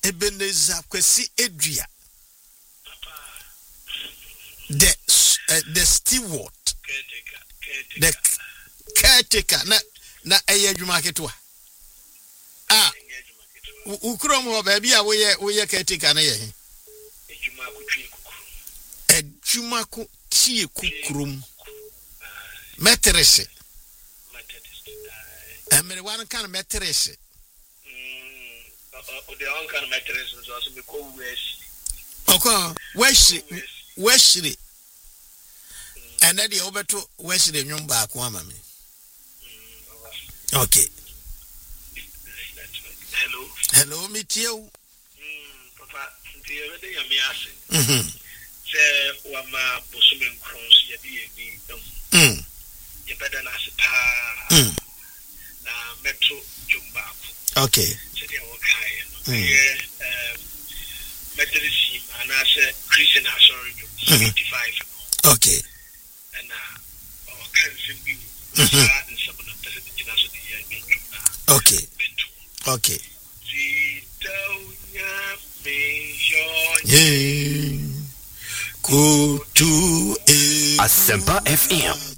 Ebenezer Kwesi Edria. The steward. The caretaker. Na eye adwuma ketewa. Ukrom ho ba bia wo ye caretaker na ye. Adwuma ko tie kukurum. Metrese. Emere wan kan metrese. The one kind of metrese is also me ko weshire. And then the obeto weshire nyum ba ko ama me. Okay. Hello, meet you. Papa, the other day I'm asking. Say, Wama Bosumin Cross, you better not say, Metro Jumba. Okay. Say, they are okay. Methodist, and I said, Christian, sorry, 75. Okay. And can't be. Okay. Okay. Go to Asempa FM.